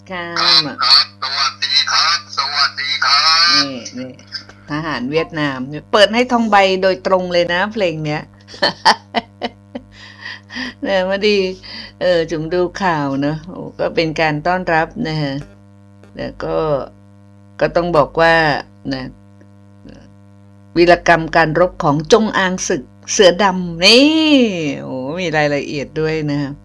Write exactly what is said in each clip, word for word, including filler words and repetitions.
ค่ะครับครับสวัสดีครับสวัสดีครับนี่นี่ทหารเวียดนามเปิดให้ทองใบโดยตรงเลยนะเพลงเนี้ยนะมาดีเออจุ๋มดูข่าวเนอะโอ้ก็เป็นการต้อนรับนะฮะแล้วก็ก็ต้องบอกว่านะวีรกรรมการรบของจงอางศึกเสือดำนี่โอ้มีรายละเอียดด้วยนะฮะ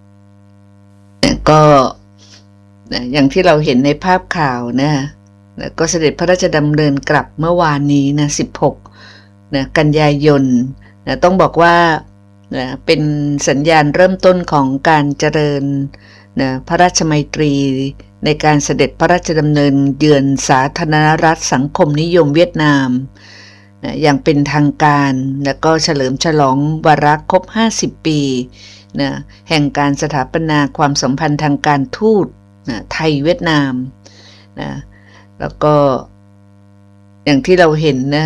ก็นะอย่างที่เราเห็นในภาพข่าวนะแล้วก็เสด็จพระราชดำเนินกลับเมื่อวานนี้นะสิบหกนะกันยายนนะต้องบอกว่านะเป็นสัญญาณเริ่มต้นของการเจริญนะพระราชมัยตรีในการเสด็จพระราชดำเนินเยือนสาธารณรัฐสังคมนิยมเวียดนามนะอย่างเป็นทางการแล้วก็เฉลิมฉลองวาระครบห้าสิบปีนะแห่งการสถาปนาความสัมพันธ์ทางการทูตนะไทยเวียดนามนะแล้วก็อย่างที่เราเห็นนะ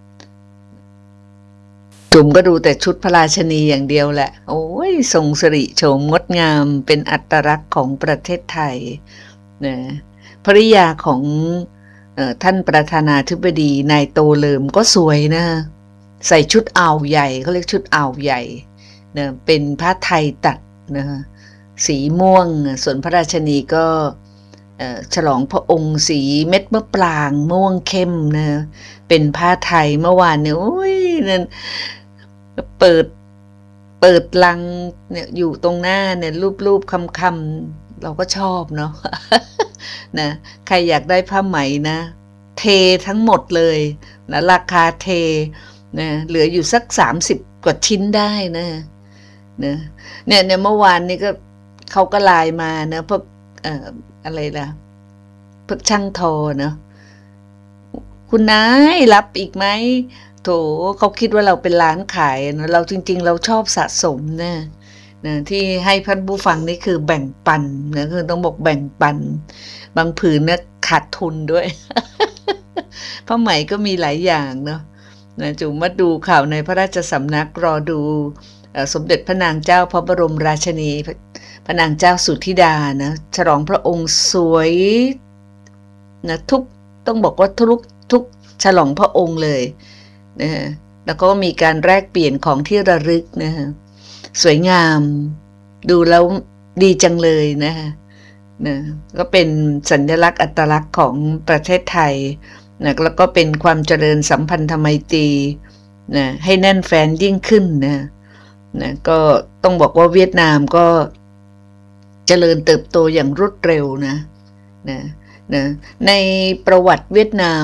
จุ๋มก็ดูแต่ชุดพระราชนีอย่างเดียวแหละโอ้ยทรงสิริโฉมงดงามเป็นอัตลักษณ์ของประเทศไทยนะภริยาของท่านประธานาธิบดีนายโตเลิมก็สวยนะใส่ชุดอ่าวใหญ่เขาเรียกชุดอ่าวใหญ่นะเป็นผ้าไทยตัดนะสีม่วงส่วนพระราชนีก็ฉลองพระองค์สีเม็ดมะปรางม่วงเข้มนะเป็นผ้าไทยเมื่อวานเนี่ยโอ้ยนั่นเปิดเปิดลังเนี่ยอยู่ตรงหน้าเนี่ยรูปๆคำๆเราก็ชอบเนาะนะใครอยากได้ผ้าไหมนะเททั้งหมดเลยนะราคาเทนะเหลืออยู่สักสามสิบกว่าชิ้นได้นะนะเนี่ยเนี่ยเมื่อวานนี้ก็เขาก็ไลน์มานะพวกเอ่ออะไรล่ะพวกช่างทอเนาะคุณนายรับอีกไหมโถเขาคิดว่าเราเป็นร้านขายนะเราจริงๆเราชอบสะสมนะนะที่ให้ท่านผู้ฟังนี่คือแบ่งปันนะคือต้องบอกแบ่งปันบางผืนเนี่ยขาดทุนด้วยผ้าไหมก็มีหลายอย่างเนาะนะจุ๋มมาดูข่าวในพระราชสำนักรอดูสมเด็จพระนางเจ้าพระบรมราชินีพระนางเจ้าสุธิดานะฉลองพระองค์สวยนะทุกต้องบอกว่าทุกทุกฉลองพระองค์เลยนะฮะแล้วก็มีการแลกเปลี่ยนของที่ระลึกนะฮะสวยงามดูแล้วดีจังเลยนะฮะนะก็เป็นสัญลักษณ์อัตลักษณ์ของประเทศไทยนะแล้วก็เป็นความเจริญสัมพันธไมตรีนะให้แน่นแฟ้นยิ่งขึ้นนะนะก็ต้องบอกว่าเวียดนามก็เจริญเติบโตอย่างรวดเร็วนะนะนะในประวัติเวียดนาม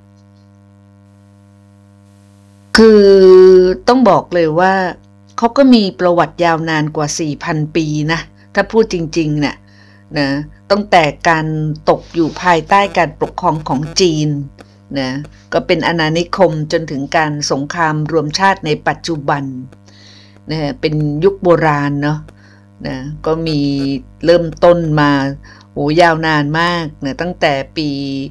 คือต้องบอกเลยว่าเขาก็มีประวัติยาวนานกว่า สี่พัน ปีนะถ้าพูดจริงๆเนี่ยนะตั้งแต่การตกอยู่ภายใต้การปกครองของจีนนะก็เป็นอาณานิคมจนถึงการสงครามรวมชาติในปัจจุบันนะเป็นยุคโบราณเนาะนะก็มีเริ่มต้นมาโหยาวนานมากนะตั้งแต่ปี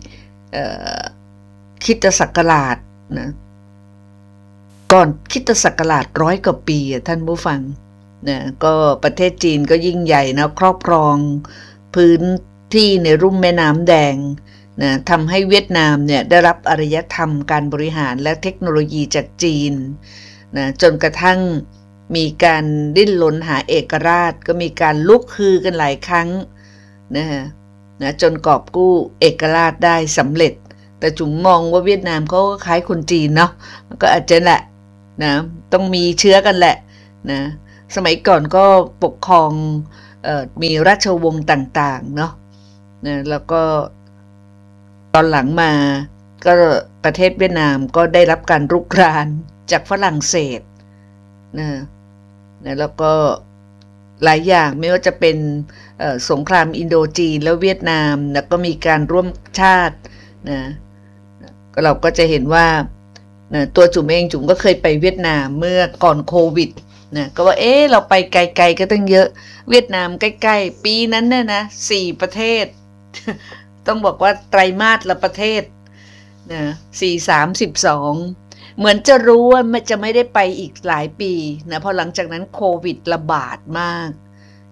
คริสตศักราชนะก่อนคริสตศักราชร้อยกว่าปีท่านผู้ฟังนะก็ประเทศจีนก็ยิ่งใหญ่นะครอบครองพื้นที่ในรุ่มแม่น้ำแดงนะทำให้เวียดนามเนี่ยได้รับอารยธรรมการบริหารและเทคโนโลยีจากจีนนะจนกระทั่งมีการดิ้นรนหาเอกราชก็มีการลุกฮือกันหลายครั้งนะฮะนะจนกอบกู้เอกราชได้สำเร็จแต่จุ๋มมองว่าเวียดนามเขาก็คล้ายคนจีนเนาะก็อาจจะแหละนะต้องมีเชื้อกันแหละนะสมัยก่อนก็ปกครองเอ่อมีราชวงศ์ต่างๆเนาะนะแล้วก็ตอนหลังมาก็ประเทศเวียดนามก็ได้รับการรุกรานจากฝรั่งเศสนะนะแล้วก็หลายอย่างไม่ว่าจะเป็นสงครามอินโดจีนแล้วเวียดนามแล้วก็มีการร่วมชาตินะเราก็จะเห็นว่านะตัวจุ๋มเองจุ๋มก็เคยไปเวียดนามเมื่อก่อนโควิดนะก็ว่าเอ๊ะเราไปไกลๆก็ตั้งเยอะเวียดนามใกล้ๆปีนั้นเนี่ยนะสี่ประเทศต้องบอกว่าไตรมาสละประเทศนะสี่สามสิบสองเหมือนจะรู้ว่าจะไม่ได้ไปอีกหลายปีนะเพราะหลังจากนั้นโควิดระบาดมาก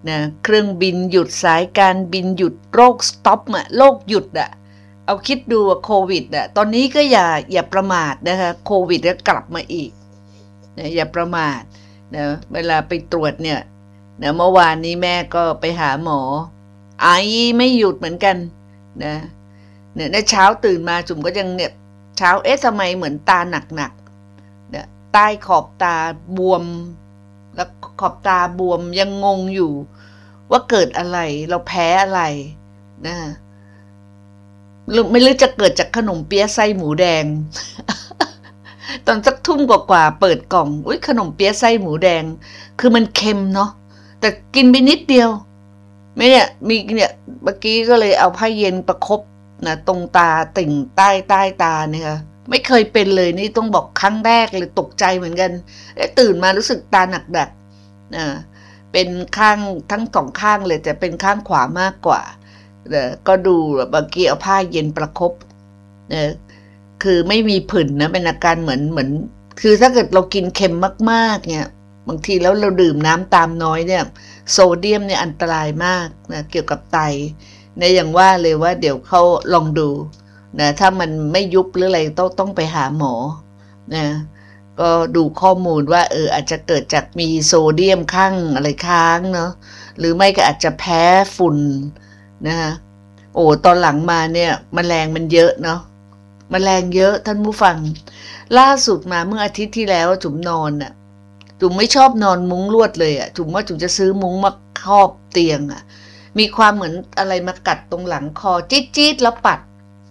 นะเครื่องบินหยุดสายการบินหยุดโรคสต็อปอะโลกหยุดอะเอาคิดดูว่าโควิดอะตอนนี้ก็อย่าอย่าประมาทนะคะโควิดก็กลับมาอีกนะอย่าประมาทนะเวลาไปตรวจเนี่ยนะเมื่อวานนี้แม่ก็ไปหาหมอไอไม่หยุดเหมือนกันนะเนี่ยในเช้าตื่นมาจุ๋มก็ยังเนี่ยเช้าเอ๊ะทำไมเหมือนตาหนักๆเนี่ยใต้ขอบตาบวมแล้วขอบตาบวมยังงงอยู่ว่าเกิดอะไรเราแพ้อะไรนะหรือไม่รู้จะเกิดจากขนมเปี๊ยะไส้หมูแดง ตอนสักทุ่มกว่าๆเปิดกล่องอุ้ยขนมเปี๊ยะไส้หมูแดงคือมันเค็มเนาะแต่กินไปนิดเดียวไม่เนี่ยมีเนี่ยเมื่อกี้ก็เลยเอาผ้าเย็นประคบนะตรงตาติ่งใต้ใต้ตาเนี่ยค่ะไม่เคยเป็นเลยนี่ต้องบอกครั้งแรกเลยตกใจเหมือนกันตื่นมารู้สึกตาหนักดักนะเป็นข้างทั้งสองข้างเลยแต่เป็นข้างขวามากกว่าเดี๋ยวก็ดูเมื่อกี้เอาผ้าเย็นประคบเนี่ยคือไม่มีผื่นนะเป็นอาการเหมือนเหมือนคือถ้าเกิดเรากินเค็มมากๆเนี่ยบางทีแล้วเราดื่มน้ำตามน้อยเนี่ยโซเดียมเนี่ยอันตรายมากนะเกี่ยวกับไตนะอย่างว่าเลยว่าเดี๋ยวเขาลองดูนะถ้ามันไม่ยุบหรืออะไรต้องต้องไปหาหมอนะก็ดูข้อมูลว่าเอออาจจะเกิดจากมีโซเดียมข้างอะไรค้างเนาะหรือไม่ก็อาจจะแพ้ฝุ่นนะคะโอ้ตอนหลังมาเนี่ยแมลงมันเยอะเนาะแมลงเยอะท่านผู้ฟังล่าสุดมาเมื่ออาทิตย์ที่แล้วจุ๋มนอนน่ะจุ๋มไม่ชอบนอนมุ้งลวดเลยอ่ะจุ๋มว่าจุ๋มจะซื้อมุ้งมาครอบเตียงอ่ะมีความเหมือนอะไรมากัดตรงหลังคอจี๊ดจี๊ดแล้วปัด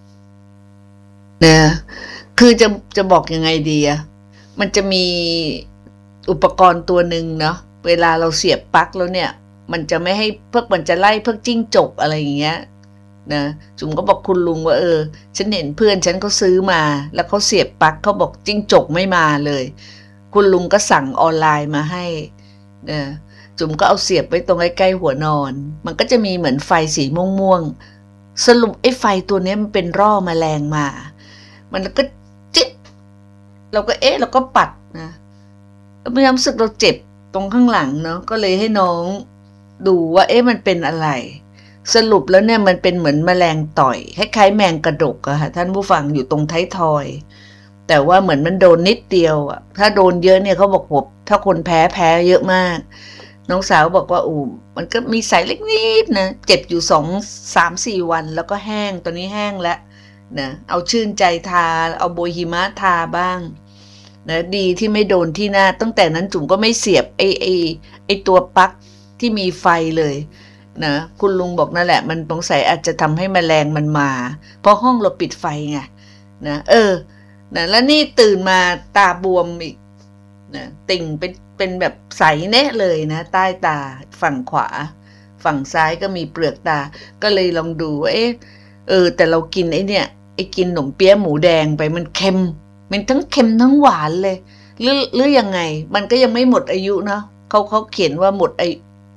เนี่ยคือจะจะบอกยังไงดีอ่ะมันจะมีอุปกรณ์ตัวหนึ่งเนาะเวลาเราเสียบปลั๊กแล้วเนี่ยมันจะไม่ให้พวกมันจะไล่พวกจิ้งจกอะไรอย่างเงี้ยนะจุ๋มก็บอกคุณลุงว่าเออฉันเห็นเพื่อนฉันเขาซื้อมาแล้วเขาเสียบปลั๊กเขาบอกจิ้งจกไม่มาเลยคุณลุงก็สั่งออนไลน์มาให้นะจุ๋มก็เอาเสียบไว้ตรงใกล้ๆหัวนอนมันก็จะมีเหมือนไฟสีม่วงๆสรุปไอ้ไฟตัวนี้มันเป็นร่อแมลงมามันก็จิ๊บเราก็เอ๊ะเราก็ปัดนะแล้วมีความรู้สึกเราเจ็บตรงข้างหลังเนาะก็เลยให้น้องดูว่าเอ๊ะมันเป็นอะไรสรุปแล้วเนี่ยมันเป็นเหมือนแมลงต่อยคล้ายๆแมงกระดกอะค่ะท่านผู้ฟังอยู่ตรงท้ายทอยแต่ว่าเหมือนมันโดนนิดเดียวอะถ้าโดนเยอะเนี่ยเขาบอกผมถ้าคนแพ้แพ้เยอะมากน้องสาวบอกว่าอู้มันก็มีสายเล็กนิดนะเจ็บอยู่สองสามสี่วันแล้วก็แห้งตอนนี้แห้งแล้วนะเอาชื่นใจทาเอาโบฮิมะทาบ้างนะดีที่ไม่โดนที่หน้าตั้งแต่นั้นจุ๋มก็ไม่เสียบไอไอไอตัวปลั๊กที่มีไฟเลยนะคุณลุงบอกนั่นแหละมันสงสัยอาจจะทำให้แมลงมันมาเพราะห้องเราปิดไฟไงนะเออนะแล้วนี่ตื่นมาตาบวมอีกนะติ่งเป็นเป็นแบบใสแน่เลยนะใต้ตาฝั่งขวาฝั่งซ้ายก็มีเปลือกตาก็เลยลองดูเอ๊ะเออแต่เรากินไอ้เนี่ยไอ้กินขนมเปี๊ยะหมูแดงไปมันเค็มมันทั้งเค็มทั้งหวานเลยหรือหรือยังไงมันก็ยังไม่หมดอายุเนาะเขาเขาเขียนว่าหมดอายุ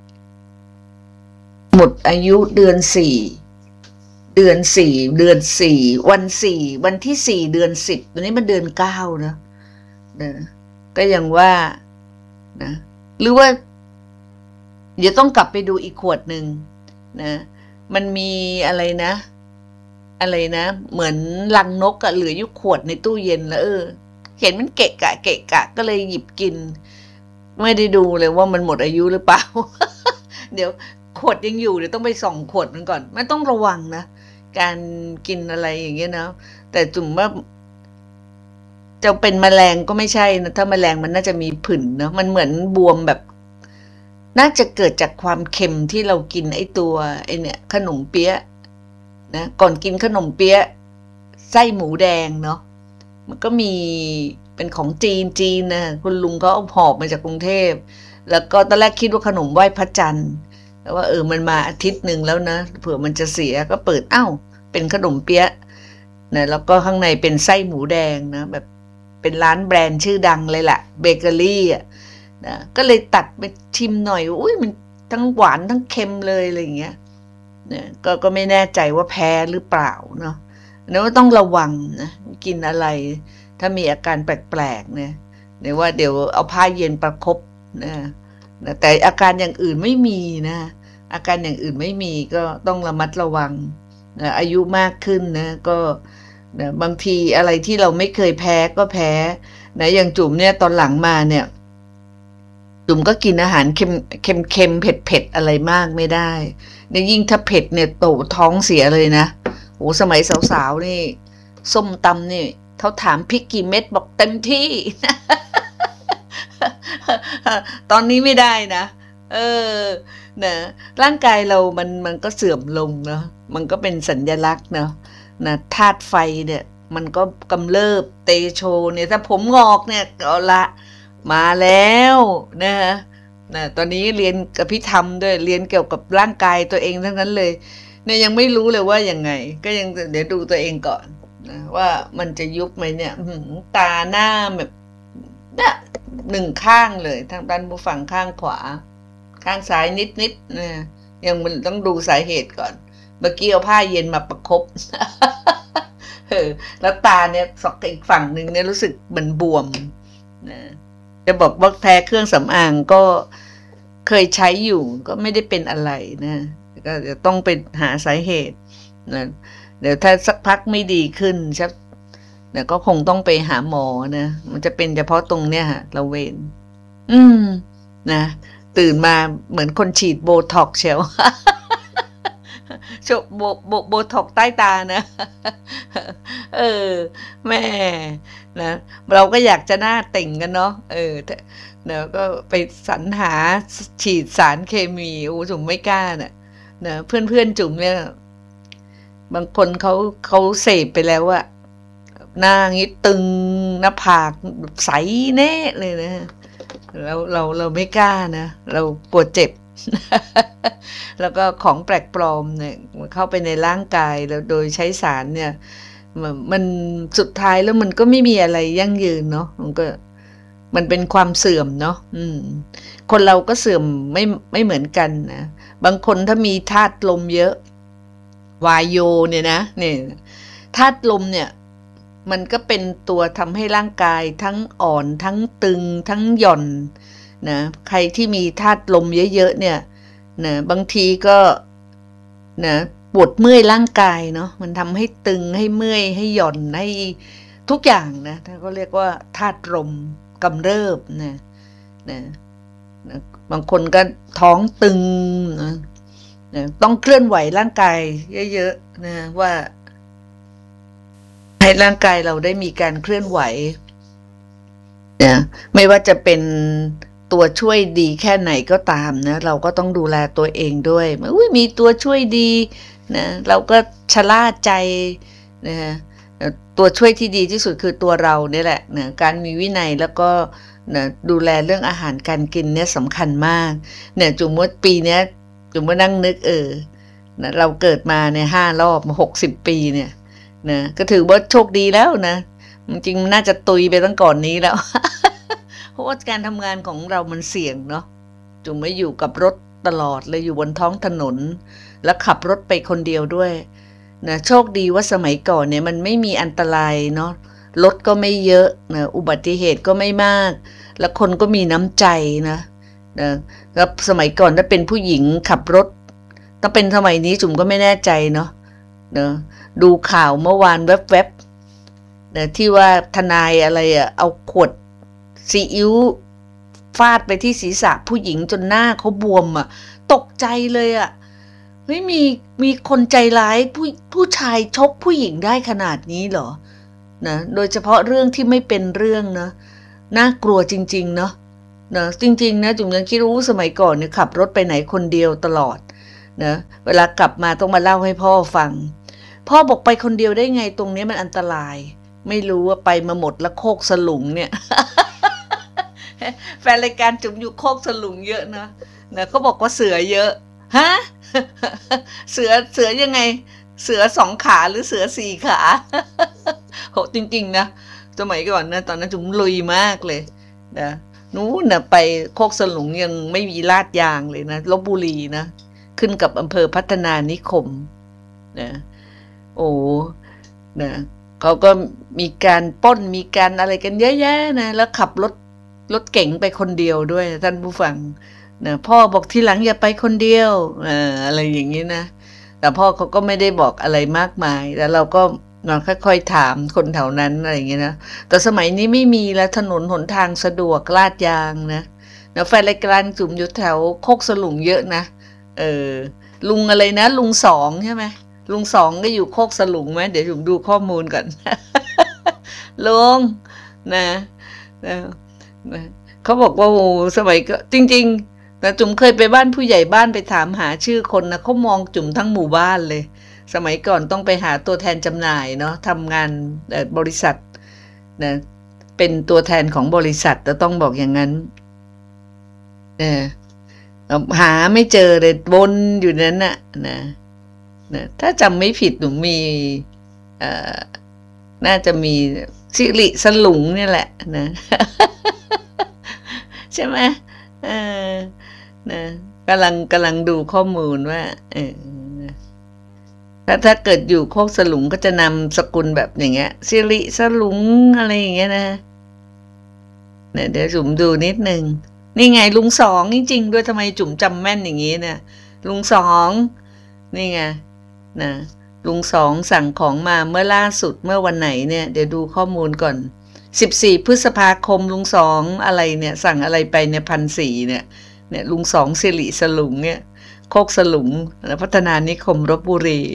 หมดอายุเดือนสี่เดือนสี่เดือนสี่วันสี่วันที่สี่เดือนสิบตอนนี้มันเดือนเก้านะนะก็ยังว่านะหรือว่าเดี๋ยวต้องกลับไปดูอีกขวดหนึ่งนะมันมีอะไรนะอะไรนะเหมือนลังนกอะเหลืออยู่ขวดในตู้เย็นแล้วเออเห็นมันเกะกะเกะกะก็เลยหยิบกินไม่ได้ดูเลยว่ามันหมดอายุหรือเปล่า เดี๋ยวขวดยังอยู่เดี๋ยวต้องไปส่องขวดมันก่อนไม่ต้องระวังนะการกินอะไรอย่างเงี้ยนะแต่จุ่มว่าจะเป็นแมลงก็ไม่ใช่นะถ้าแมลงมันน่าจะมีผื่นเนาะมันเหมือนบวมแบบน่าจะเกิดจากความเค็มที่เรากินไอ้ตัวไอ้เนี่ยขนมเปี๊ยะนะก่อนกินขนมเปี๊ยะไส้หมูแดงเนาะมันก็มีเป็นของจีนจีนนะคุณลุงเขาเอาหอบมาจากกรุงเทพแล้วก็ตอนแรกคิดว่าขนมไหว้พระจันทร์แต่ว่าเออมันมาอาทิตย์หนึ่งแล้วนะเผื่อมันจะเสียก็เปิดอ้าวเป็นขนมเปี๊ยะนะแล้วก็ข้างในเป็นไส้หมูแดงนะแบบเป็นร้านแบรนด์ชื่อดังเลยแหละเบเกอรี่อ่ะนะก็เลยตัดไปชิมหน่อยอุ้ยมันทั้งหวานทั้งเค็มเลยอะไรอย่างเงี้ยเนี่ยก็ก็ไม่แน่ใจว่าแพ้หรือเปล่าเนาะแล้วต้องระวังนะกินอะไรถ้ามีอาการแปลกๆเนี่ยเนี่ยว่าเดี๋ยวเอาผ้าเย็นประคบนะนะแต่อาการอย่างอื่นไม่มีนะอาการอย่างอื่นไม่มีก็ต้องระมัดระวังนะอายุมากขึ้นนะก็นะบางทีอะไรที่เราไม่เคยแพ้ก็แพ้นะอย่างจุ๋มเนี่ยตอนหลังมาเนี่ยจุ๋มก็กินอาหารเค็มเค็มเค็มเผ็ดเผ็ดอะไรมากไม่ได้เนี่ยยิ่งถ้าเผ็ดเนี่ยโตท้องเสียเลยนะโอ้สมัยสาวๆนี่ส้มตำนี่เขาถามพริกกี่เม็ดบอกเต็มที่ ตอนนี้ไม่ได้นะเออนะร่างกายเรามันมันก็เสื่อมลงเนาะมันก็เป็นสัญลักษณ์เนาะนะธาตุไฟเนี่ยมันก็กำเริบเตโชเนี่ยถ้าผมงอกเนี่ยเอาละมาแล้วนะฮะนะตอนนี้เรียนอภิธรรมด้วยเรียนเกี่ยวกับร่างกายตัวเองทั้งนั้นเลยเนี่ยยังไม่รู้เลยว่ายังไงก็ยังเดี๋ยวดูตัวเองก่อนนะว่ามันจะยุบไหมเนี่ยตาหน้าแบบเนี่ยหนึ่งข้างเลยทางด้านผู้ฝั่งข้างขวาข้างซ้ายนิดนิดนะยังมันต้องดูสาเหตุก่อนเมื่อกี้เอาผ้าเย็นมาประคบ เออแล้วตาเนี่ยสอกอีกฝั่งหนึ่งเนี่ยรู้สึกเหมือนบวมนะจะบอกว่าแพ้เครื่องสำอางก็เคยใช้อยู่ก็ไม่ได้เป็นอะไรนะก็จะต้องไปหาสาเหตุนะเดี๋ยวถ้าสักพักไม่ดีขึ้นชักเดี๋ยวก็คงต้องไปหาหมอนะมันจะเป็นเฉพาะตรงเนี้ยฮะเราเวนอืมนะตื่นมาเหมือนคนฉีดโบท็อกซ์เชียว โชโบโบโบท็อกซ์ใต้ตานะ เออแม่นะเราก็อยากจะหน้าเต่งกันเนาะเออเดี๋ยวก็ไปสรรหาฉีดสารเคมีโอ้จุ๋มไม่กล้าน่ะนะเพื่อนเพื่อนจุ๋มเนี่ยบางคนเขาเขาเสพไปแล้วอะหน้างี้ตึงหน้าผากใสแน่เลยนะเราเราเราไม่กล้านะเรากลัวเจ็บ แล้วก็ของแปลกปลอมเนี่ยเข้าไปในร่างกายแล้วโดยใช้สารเนี่ยมันสุดท้ายแล้วมันก็ไม่มีอะไรยั่งยืนเนาะมันก็มันเป็นความเสื่อมเนาะอืมคนเราก็เสื่อมไม่ไม่เหมือนกันนะบางคนถ้ามีธาตุลมเยอะวายโยเนี่ยนะเนี่ยธาตุลมเนี่ยมันก็เป็นตัวทำให้ร่างกายทั้งอ่อนทั้งตึงทั้งหย่อนนะใครที่มีธาตุลมเยอะๆเนี่ยนะบางทีก็นะปวดเมื่อยร่างกายเนาะมันทำให้ตึงให้เมื่อยให้หย่อนให้ทุกอย่างนะถ้าเขาเรียกว่าธาตุลมกำเริบนะนะนะบางคนก็ท้องตึงนะนะต้องเคลื่อนไหวร่างกายเยอะๆนะว่าให้ร่างกายเราได้มีการเคลื่อนไหวนะไม่ว่าจะเป็นตัวช่วยดีแค่ไหนก็ตามนะเราก็ต้องดูแลตัวเองด้วยอุ้ยมีตัวช่วยดีนะเราก็ชะล่าใจนะตัวช่วยที่ดีที่สุดคือตัวเราเนี่ยแหละนะการมีวินัยแล้วก็นะดูแลเรื่องอาหารการกินเนี่ยสำคัญมากเนี่ยจุ๋มว่าปีนี้จุ๋มว่านั่งนึกเออนะเราเกิดมาในห้ารอบหกสิบปีเนี่ยนะก็ถือว่าโชคดีแล้วนะจริงๆน่าจะตุยไปตั้งก่อนนี้แล้ว เพราะว่าการทำงานของเรามันเสี่ยงเนาะจุ๋มไม่อยู่กับรถตลอดเลยอยู่บนท้องถนนแล้วขับรถไปคนเดียวด้วยนะโชคดีว่าสมัยก่อนเนี่ยมันไม่มีอันตรายเนาะรถก็ไม่เยอะนะอุบัติเหตุก็ไม่มากแล้วคนก็มีน้ำใจนะนะแล้วสมัยก่อนถ้าเป็นผู้หญิงขับรถถ้าเป็นสมัยนี้จุ๋มก็ไม่แน่ใจเนาะนะดูข่าวเมื่อวานแวบๆนะที่ว่าทนายอะไรอะเอาขวดซีอิ๊วฟาดไปที่ศีรษะผู้หญิงจนหน้าเขาบวมอ่ะตกใจเลยอ่ะเฮ้ยมีมีคนใจร้ายผู้ผู้ชายชกผู้หญิงได้ขนาดนี้เหรอนะโดยเฉพาะเรื่องที่ไม่เป็นเรื่องนะน่ากลัวจริงๆเนาะนะจริงๆนะจุ๋มยังคิดรู้สมัยก่อนเนี่ยขับรถไปไหนคนเดียวตลอดนะเวลากลับมาต้องมาเล่าให้พ่อฟังพ่อบอกไปคนเดียวได้ไงตรงนี้มันอันตรายไม่รู้ว่าไปมาหมดแล้วโคกสลุงเนี่ย แฟนรายการจุ๋มอยู่โคกสลุงเยอะนะนะเขาบอกว่าเสือเยอะฮะ เสือเสือยังไงเสือสองขาหรือเสือสี่ขา โหจริงๆนะสมัยก่อนนะตอนนั้นจุ๋มลุยมากเลยนะนู้นนะไปโคกสลุงยังไม่มีลาดยางเลยนะลพบุรีนะขึ้นกับอำเภอพัฒนานิคมนะโอ้นะเขาก็มีการปล้นมีการอะไรกันเยอะแยะนะแล้วขับรถรถเก๋งไปคนเดียวด้วยท่านผู้ฟังนะพ่อบอกทีหลังอย่าไปคนเดียวเอ่ออะไรอย่างนี้นะแต่พ่อเขาก็ไม่ได้บอกอะไรมากมายแล้วเราก็เราค่อยๆถามคนแถวนั้นอะไรอย่างเงี้ยนะแต่สมัยนี้ไม่มีแล้วถนนหนทางสะดวกลาดยางนะแล้วแฟนรายการจุ่มอยู่แถวโคกสลุงเยอะนะเออลุงอะไรนะลุงสองใช่ไหมลุงสองก็อยู่โคกสลุงไหมเดี๋ยวจุ่มดูข้อมูลก่อน ลุงนะนะนะเขาบอกว่าโอ้สมัยก็จริงๆแต่จุ๋มเคยไปบ้านผู้ใหญ่บ้านไปถามหาชื่อคนนะเขามองจุ๋มทั้งหมู่บ้านเลยสมัยก่อนต้องไปหาตัวแทนจำหน่ายเนาะทำงานบริษัทนะเป็นตัวแทนของบริษัทจะต้องบอกอย่างนั้นเออหาไม่เจอเลยวนอยู่นั้นน่ะนะนะถ้าจำไม่ผิดหนูมีเอ่อน่าจะมีสิริสลุงนี่แหละนะใช่ไหมเออนะกำลังกำลังดูข้อมูลว่าเออถ้าถ้าเกิดอยู่โคกสลุงก็จะนำสกุลแบบอย่างเงี้ยสิริสลุงอะไรอย่างเงี้ยนะเนี่ยเดี๋ยวจุ๋มดูนิดนึงนี่ไงลุงสองจริงๆด้วยทำไมจุ๋มจำแม่นอย่างงี้เนี่ยลุงสองนี่ไงนะลุงสองสั่งของมาเมื่อล่าสุดเมื่อวันไหนเนี่ยเดี๋ยวดูข้อมูลก่อนสิบสี่พฤษภาคมลุงสองอะไรเนี่ยสั่งอะไรไปเนี่ยพันสี่เนี่ยเนี่ยลุงสองสิริสลุงเนี่ยโคกสลุงพัฒนานิคมลพบุรี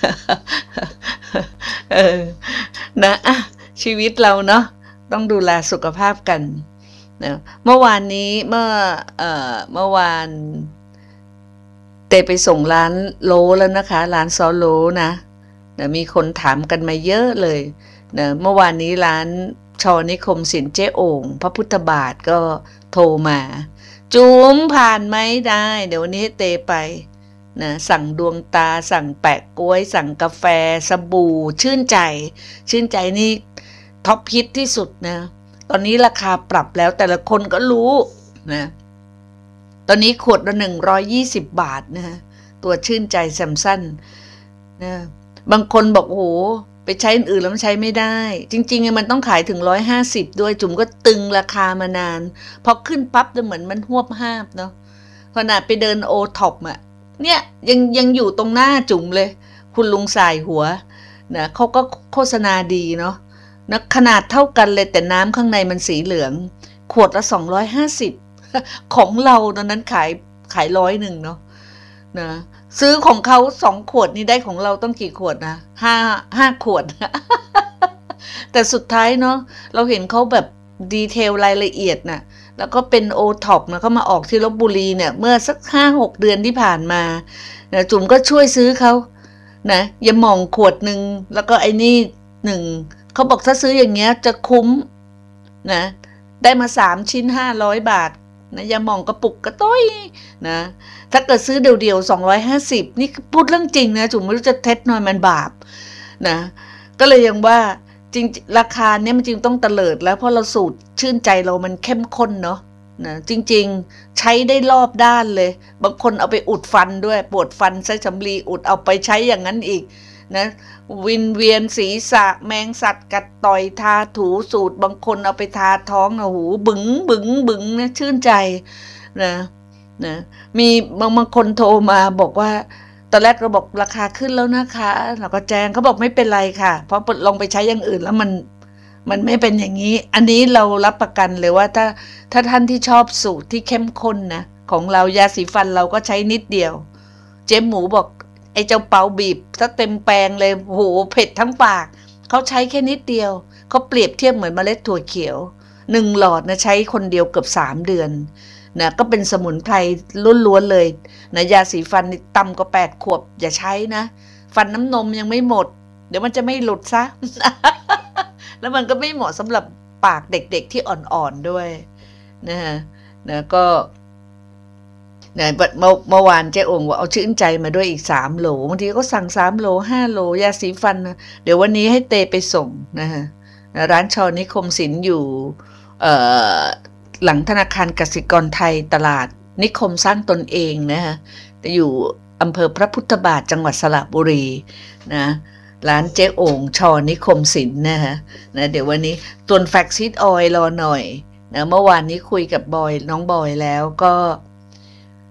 เออนะอ่ะชีวิตเราเนาะต้องดูแลสุขภาพกันนะเมื่อวานนี้เมื่อเอ่อเมื่อวานเตไปส่งร้านโลแล้วนะคะร้านซอโลนะนะมีคนถามกันมาเยอะเลยนะเมื่อวานนี้ร้านชอนิคมสินเจ๊โอ่งพระพุทธบาทก็โทรมาจุ๋มผ่านไหมได้เดี๋ยววันนี้ให้เตไปนะสั่งดวงตาสั่งแปะกล้วยสั่งกาแฟสบู่ชื่นใจชื่นใจนี่ท็อปฮิตที่สุดนะตอนนี้ราคาปรับแล้วแต่ละคนก็รู้นะตอนนี้ขวดละหนึ่งร้อยยี่สิบบาทนะตัวชื่นใจแซมสันนะบางคนบอกโอ้โหไปใช้อื่นแล้วมันใช้ไม่ได้จริงๆมันต้องขายถึงร้อยห้าสิบด้วยจุ๋มก็ตึงราคามานานพอขึ้นปั๊บจะเหมือนมันหวบห้าบเนาะขนาดไปเดินโอท็อปอะเนี่ยยังยังอยู่ตรงหน้าจุ๋มเลยคุณลุงสายหัวนะเขาก็โฆษณาดีเนาะนะขนาดเท่ากันเลยแต่น้ำข้างในมันสีเหลืองขวดละสองร้อยห้าสิบของเราตอนนั้นขายขายร้อยหนึ่งเนาะนะซื้อของเขาสองขวดนี่ได้ของเราต้องกี่ขวดนะห้าห้าขวด แต่สุดท้ายเนาะเราเห็นเขาแบบดีเทลรายละเอียดน่ะแล้วก็เป็นโอท็อปนะเขามาออกที่ลพบุรีเนี่ยเมื่อสักห้าหกเดือนที่ผ่านมานะจุ๋มก็ช่วยซื้อเขานะยาหม่องขวดหนึ่งแล้วก็ไอ้นี่หนึ่งเขาบอกถ้าซื้ออย่างเงี้ยจะคุ้มนะได้มาสามชิ้นห้าร้อยบาทนะยาหม่องกระปุกกระต้อยนะถ้าเกิดซื้อเดี่ยวๆสองร้อยห้าสิบนี่พูดเรื่องจริงนะจุ๋มไม่รู้จะเท็จหน่อยมันบาปนะก็เลยยังว่าจริงราคาเนี้ยมันจริงต้องเตลิดแล้วเพราะเราสูตรชื่นใจเรามันเข้มข้นเนาะนะจริงๆใช้ได้รอบด้านเลยบางคนเอาไปอุดฟันด้วยปวดฟันใช้สำลีอุดเอาไปใช้อย่างนั้นอีกนะวินเวียนศีรษะแมงสัตว์กัดต่อยทาถูสูตรบางคนเอาไปทาท้องนะหูบึ๋งบึ๋งบึ๋งนะชื่นใจนะนะมีบางบางคนโทรมาบอกว่าตอนแรกเราบอกราคาขึ้นแล้วนะคะเราก็แจ้งเขาบอกไม่เป็นไรค่ะเพราะลองไปใช้อย่างอื่นแล้วมันมันไม่เป็นอย่างนี้อันนี้เรารับประกันเลยว่าถ้าถ้าท่านที่ชอบสูตรที่เข้มข้นนะของเรายาสีฟันเราก็ใช้นิดเดียวเจ๊หมูบอกไอ้เจ้าเปาบีบถ้าเต็มแปลงเลยโหเผ็ดทั้งปากเขาใช้แค่นิดเดียวเขาเปรียบเทียบเหมือนเมล็ดถั่วเขียวหนึ่งหลอดนะใช้คนเดียวเกือบสามเดือนนะก็เป็นสมุนไพรล้วนๆเลยนะยาสีฟันนี่ต่ำกว่าแปดขวบอย่าใช้นะฟันน้ำนมยังไม่หมดเดี๋ยวมันจะไม่หลุดซะ แล้วมันก็ไม่เหมาะสำหรับปากเด็กๆที่อ่อนๆด้วยนะฮะนะก็เนี่ยเมื่อเมื่อวานเจ๊องค์ว่าเอาชื่นใจมาด้วยอีกสามโหลบางทีก็สั่งสามโหลห้าโหลยาสีฟันนะเดี๋ยววันนี้ให้เตไปส่งนะฮะร้านชอนิคมสินอยู่เอ่อหลังธนาคารกสิกรไทยตลาดนิคมสร้างตนเองนะฮะจะอยู่อำเภอพระพุทธบาทจังหวัดสระบุรีนะร้านเจ๊โอ่งชอนิคมสินนะฮะนะเดี๋ยววันนี้ตวนแฟกซิดออยล์รอหน่อยนะเมื่อวานนี้คุยกับบอยน้องบอยแล้วก็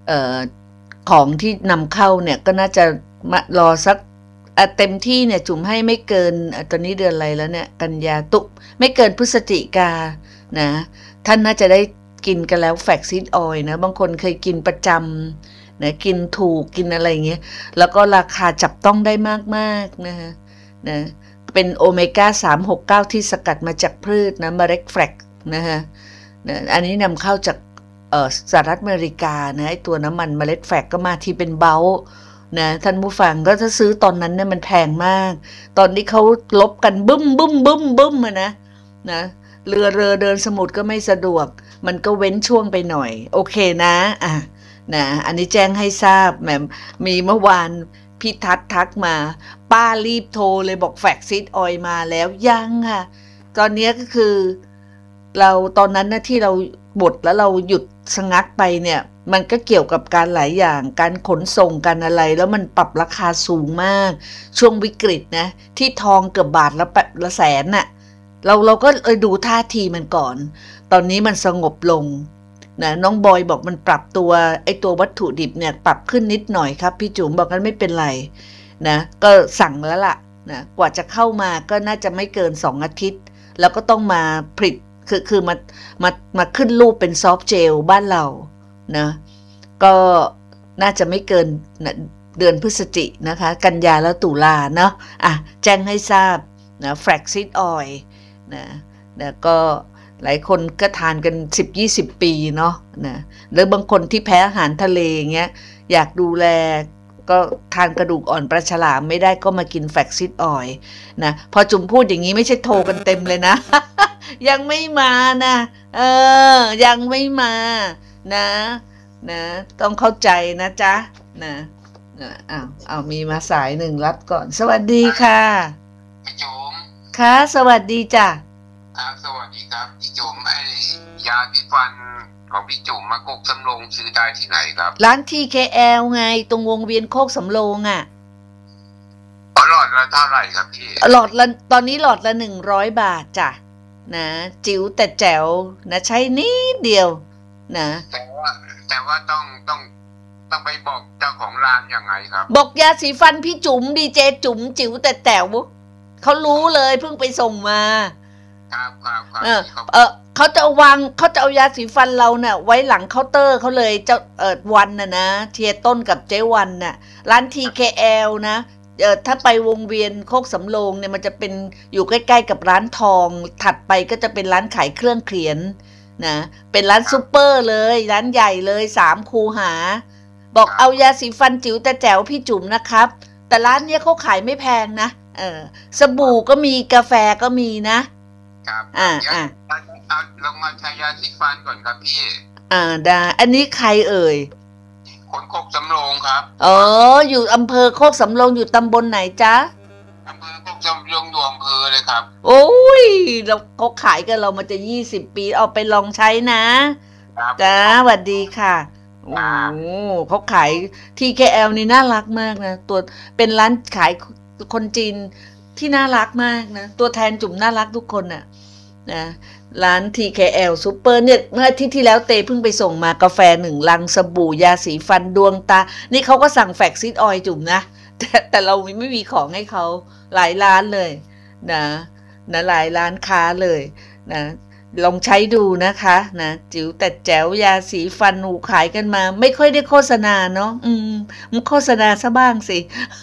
เอ่อของที่นำเข้าเนี่ยก็น่าจะมารอสักเต็มที่เนี่ยจุ๋มให้ไม่เกินตอนนี้เดือนอะไรแล้วเนี่ยกันยาตุไม่เกินพฤศจิกานะท่านน่าจะได้กินกันแล้วแฟกซีดออยล์นะบางคนเคยกินประจำนะกินถูกกินอะไรอย่างเงี้ยแล้วก็ราคาจับต้องได้มากๆนะฮะนะเป็นโอเมก้าสามหกเก้าที่สกัดมาจากพืชนะเมล็ดแฟลกนะฮะนะอันนี้นำเข้าจากเอ่อสหรัฐอเมริกานะไอตัวน้ำมันเมล็ดแฟลกก็มาที่เป็นเบลนะท่านผู้ฟังก็ถ้าซื้อตอนนั้นเนี่ยมันแพงมากตอนนี้เขาลบกันบึ้มบึ้มบึ้มบึ้มอะนะนะเรือเรือเดินสมุทรก็ไม่สะดวกมันก็เว้นช่วงไปหน่อยโอเคนะอ่ะนะอันนี้แจ้งให้ทราบแหมมีเมื่อวานพี่ทัศน์ทักมาป้ารีบโทรเลยบอกแฟกซิดออยมาแล้วยังค่ะตอนนี้ก็คือเราตอนนั้นนะที่เราบดแล้วเราหยุดชะงักไปเนี่ยมันก็เกี่ยวกับการหลายอย่างการขนส่งกันอะไรแล้วมันปรับราคาสูงมากช่วงวิกฤตนะที่ทองเกือบบาทละละแสนน่ะเราเราก็เออดูท่าทีมันก่อนตอนนี้มันสงบลงนะน้องบอยบอกมันปรับตัวไอตัววัตถุดิบเนี่ยปรับขึ้นนิดหน่อยครับพี่จุ๋มบอกกันไม่เป็นไรนะก็สั่งแล้วล่ะนะกว่าจะเข้ามาก็น่าจะไม่เกินสองอาทิตย์แล้วก็ต้องมาผลิตคือคือมามามาขึ้นรูปเป็นซอฟต์เจลบ้านเรานะก็น่าจะไม่เกินเดือนพฤศจิกนะคะกันยาแล้วตุลาเนาะอ่ะแจ้งให้ทราบนะแฟลกซีดออยล์นะแล้วก็หลายคนก็ทานกัน สิบถึงยี่สิบ ปีเนาะนะแล้วบางคนที่แพ้อาหารทะเลเงี้ยอยากดูแลก็ทานกระดูกอ่อนปลาฉลามไม่ได้ก็มากินแฟลกซีดออยล์นะพอจุ๋มพูดอย่างนี้ไม่ใช่โทรกันเต็มเลยนะ ยังไม่มานะเออยังไม่มานะนะต้องเข้าใจนะจ๊ะนะนะอ้าวอ้าวมีมาสายหนึ่งรับก่อนสวัสดีค่ะพี่จุ๋มค่ะสวัสดีจ้ะครับสวัสดีครับพี่จุ๋มไอ้ยาที่ฟันของพี่จุ๋มมากกสำโรงซื้อได้ที่ไหนครับร้าน ที เค แอล ไงตรงวงเวียนโคกสำโรงอ่ะหลอดละเท่าไหร่ครับพี่หลอดละตอนนี้หลอดละหนึ่งร้อยบาทจ้ะนะจิ๋วแต่แจ๋วนะใช้นิดเดียวนะแต่ว่าแต่ว่าต้องต้องต้องไปบอกเจ้าของร้านยังไงครับบอกยาสีฟันพี่จุ๋มดีเจจุ๋มจิ๋วแต่แจ๋วเขารู้เลยเพิ่งไปส่งมาครับครับครับเออเออเขาจะวางเขาจะเอายาสีฟันเราเนี่ยไว้หลังเคาน์เตอร์เขาเลยเจ้าเออวันน่ะนะเทียต้นกับเจ๊วันน่ะร้าน ที เค แอล นะเออถ้าไปวงเวียนโคกสำโรงเนี่ยมันจะเป็นอยู่ใกล้ๆกับร้านทองถัดไปก็จะเป็นร้านขายเครื่องเขียนนะเป็นร้านซูเปอร์เลยร้านใหญ่เลยสามคูหาบอกเอายาสีฟันจิ๋วแต่แจ๋วพี่จุ๋มนะครับแต่ร้านเนี้ยเขาขายไม่แพงนะเออสบู่ก็มีกาแฟก็มีนะครับอ่าอ่าเอาลงมาใช้ยาสีฟันก่อนครับพี่อ่าได้อันนี้ใครเอ่ยคนโคกสำโรงครับอ๋ออยู่อำเภอโคกสำโรงอยู่ตำบลไหนจ๊ะอำเภอโคกสำโรงอยู่อำเภอเลยครับโอ้ยเราเขาขายกันเรามาจะยี่สิบปีเอาไปลองใช้นะจ้าสวัสดีค่ะโอ้เขาขาย ที เค แอล นี่น่ารักมากนะตัวเป็นร้านขายคนจีนที่น่ารักมากนะตัวแทนจุ๋มน่ารักทุกคนน่ะนะร้าน ที เค แอล Super เนี่ยเมื่ออาทิตย์ที่แล้วเตเพิ่งไปส่งมากาแฟหนึ่งลังสบู่ยาสีฟันดวงตานี่เขาก็สั่งแฟกซิดออยล์จุ๋มนะแต่แต่เราไม่มีของให้เขาหลายร้านเลยนะนะหลายร้านค้าเลยนะลองใช้ดูนะคะนะจิ๋วแต่แจ๋วยาสีฟันหนูขายกันมาไม่ค่อยได้โฆษณาเนาะอืมมันโฆษณาซะบ้างสิ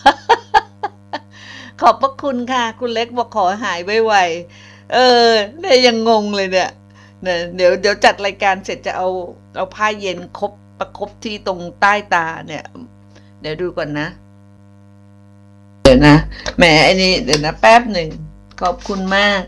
ขอบพระคุณค่ะคุณเล็กบอกขอหายไวๆเออเนี่ยยังงงเลยเนี่ยเนี่ยเดี๋ยวเดี๋ยวจัดรายการเสร็จจะเอาเอาผ้าเย็นครบประคบที่ตรงใต้ตาเนี่ยเดี๋ยวดูก่อนนะเดี๋ยวนะแหมไอ้นี่เดี๋ยวนะแป๊บหนึ่งขอบคุณมาก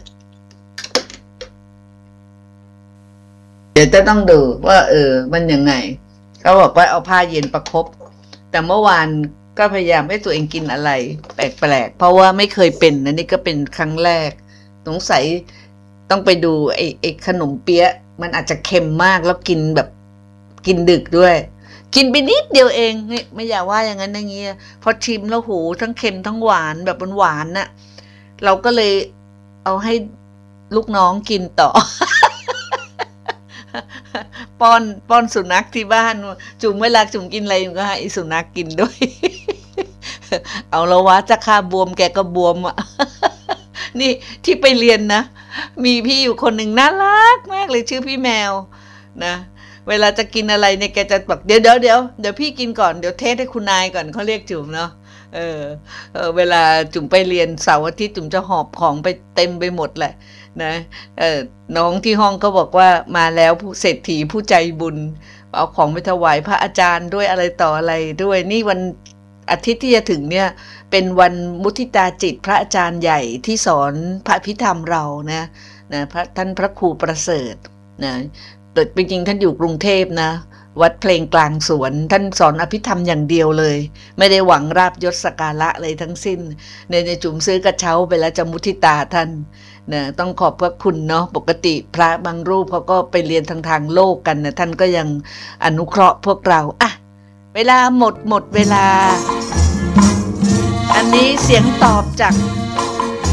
เดี๋ยวจะต้องดูว่าเออมันยังไงเขาบอกว่าเอาผ้าเย็นประคบแต่เมื่อวานก็พยายามให้ตัวเองกินอะไรแปลกๆเพราะว่าไม่เคยเป็นนะนี่ก็เป็นครั้งแรกสงสัยต้องไปดูไอ้ไอ้ขนมเปี๊ยะมันอาจจะเค็มมากแล้วกินแบบกินดึกด้วยกินไปนิดเดียวเองนี่ไม่อยากว่าอย่างนั้นอย่างเงี้ยพอชิมแล้วโหทั้งเค็มทั้งหวานแบบหวานๆน่ะเราก็เลยเอาให้ลูกน้องกินต่อป้อนป้อนสุนัขที่บ้านจุ๋มเวลาจุ๋มกินอะไรก็ให้สุนัขกินด้วย เอาละวะจะฆ่าบวมแกก็บวมอ่ะ นี่ที่ไปเรียนนะมีพี่อยู่คนหนึ่งน่ารักมากเลยชื่อพี่แมวนะเวลาจะกินอะไรเนี่ยแกจะบอกเดี๋ยวเดี๋ยวเดี๋ยวเดี๋ยวพี่กินก่อนเดี๋ยวเทสให้คุณนายก่อนเขาเรียกจุ๋มเนาะเออเออเวลาจุ๋มไปเรียนเสาร์อาทิตย์จุ๋มจะหอบของไปเต็มไปหมดแหละนะเออน้องที่ห้องก็บอกว่ามาแล้วผู้เศรษฐีผู้ใจบุญเอาของไปถวายพระอาจารย์ด้วยอะไรต่ออะไรด้วยนี่วันอาทิตย์ที่จะถึงเนี่ยเป็นวันมุทิตาจิตพระอาจารย์ใหญ่ที่สอนพระพิธรรมเรานะนะพระท่านพระครูประเสริฐนะแต่จริงๆท่านอยู่กรุงเทพนะวัดเพลงกลางสวนท่านสอนอภิธรรมอย่างเดียวเลยไม่ได้หวังราบยศสการะอะไรทั้งสิ้นในในจุ๋มซื้อกระเช้าไปแล้วจะมุทิตาท่านนะต้องขอบพระคุณเนาะปกติพระบางรูปเขาก็ไปเรียนทางทางโลกกันนะท่านก็ยังอนุเคราะห์พวกเราอ่ะเวลาหมดหมดเวลาอันนี้เสียงตอบจาก